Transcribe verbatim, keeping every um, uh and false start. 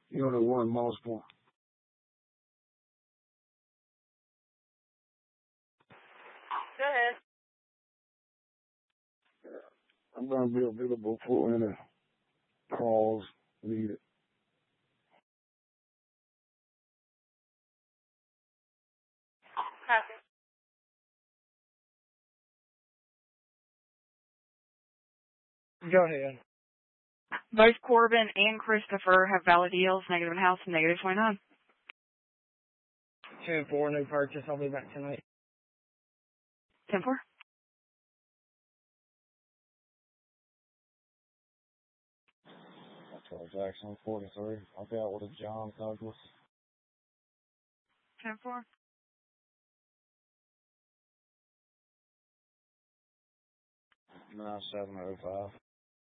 You know, they won multiple. Go ahead. I'm going to be available for any calls needed. Copy. Go ahead. Both Corbin and Christopher have valid deals, negative in house and negative twenty-nine. Two and four, new purchase. I'll be back tonight. ten four. Charles Jackson, forty-three. I'll be out with a John Douglas. ten four. nine seven oh five.